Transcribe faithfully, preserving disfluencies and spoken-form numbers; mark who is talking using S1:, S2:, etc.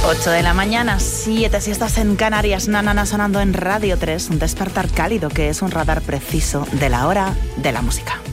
S1: ocho de la mañana, siete si estás en Canarias. Nanana sonando en Radio tres, un despertar cálido que es un radar preciso de la hora de la música.